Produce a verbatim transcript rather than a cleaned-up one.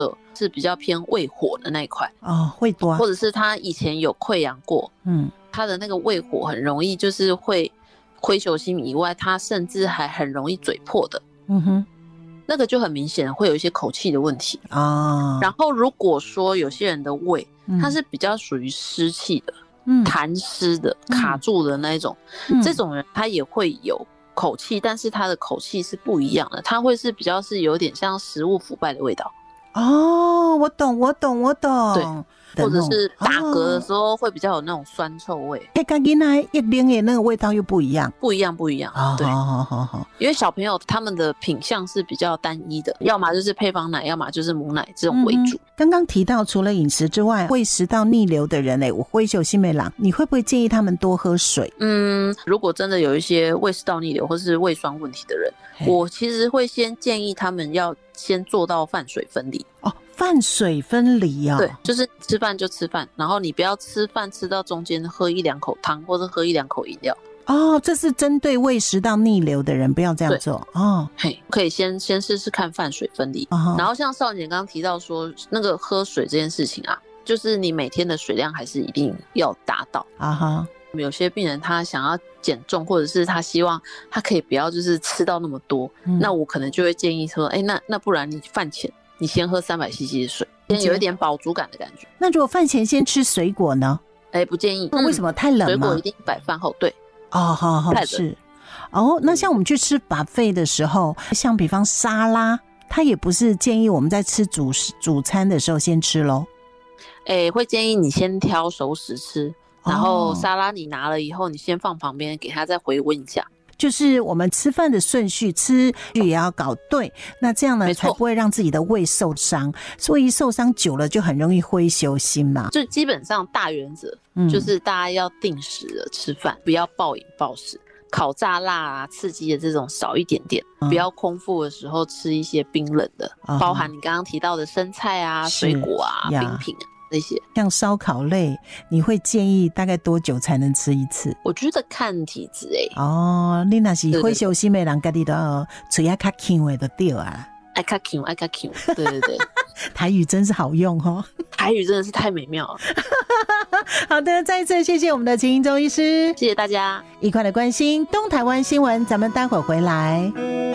是比较偏胃火的那一块哦，会多， 或者是他以前有溃疡过，嗯，他的那个胃火很容易就是会灰球心以外，他甚至还很容易嘴破的，嗯哼，那个就很明显会有一些口气的问题啊。然后如果说有些人的胃，它是比较属于湿气的，嗯，痰湿的，卡住的那一种，嗯，这种人他也会有口气，但是他的口气是不一样的，他会是比较是有点像食物腐败的味道。 哦，我懂，我懂，我懂。 对，或者是打嗝的时候会比较有那种酸臭味。 那跟囡仔一拎的那个味道又不一样， 不一样，不一样。 哦， 对， 好好好好。 因为小朋友他们的品相是比较单一的，要么就是配方奶，要么就是母奶这种为主。嗯， 刚刚提到除了饮食之外，胃食道逆流的人嘞，我灰球新美郎，你会不会建议他们多喝水？ 嗯，如果真的有一些胃食道逆流或是胃酸问题的人，我其实会先建议他们要先做到饭水分离。 哦，饭水分离啊。 对，就是吃饭就吃饭，然后你不要吃饭吃到中间喝一两口汤或者喝一两口饮料。 哦，这是针对胃食道逆流的人不要这样做哦。 嘿，可以先先试试看饭水分离。哦，然后像少年刚刚提到说那个喝水这件事情啊，就是你每天的水量还是一定要达到啊哈。有些病人他想要减重，或者是他希望他可以不要就是吃到那么多，嗯，那我可能就会建议说，哎，那那不然你饭前你先喝三百 C C 的水，先有一点饱足感的感觉。 那如果饭前先吃水果呢？ 哎，不建议。 嗯，为什么？太冷吗？ 水果一定摆饭后。对。 哦，好好是。哦，那像我们去吃 buffet 的时候，像比方沙拉，它也不是建议我们在吃主主餐的时候先吃咯。 哎，会建议你先挑熟食吃。然后沙拉你拿了以后，你先放旁边，给它再回温一下。 就是我们吃饭的顺序，吃也要搞对，那这样呢才不会让自己的胃受伤。所以受伤久了就很容易灰球心嘛。 就基本上大原则，嗯，就是大家要定时的吃饭，不要暴饮暴食。烤炸辣啊、刺激的这种少一点点，嗯，不要空腹的时候吃一些冰冷的，嗯，包含你刚刚提到的生菜啊、水果啊、冰品啊。那些像烧烤类，你会建议大概多久才能吃一次？ 我觉得看体质诶、欸。 哦，你那是会休息的人，家己都要嘴要较轻的就对啊。 爱较轻，爱较轻，对对对， 台语真是好用哦， 台语真的是太美妙了。 好的，再一次谢谢我们的秦英中医师， 谢谢大家， 一块的关心东台湾新闻，咱们待会儿回来。